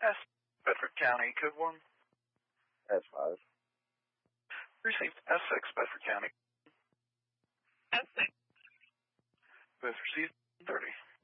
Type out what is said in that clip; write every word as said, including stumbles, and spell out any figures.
S. Bedford County, code one. S five. Received S six, Bedford County. S six. Both received thirty.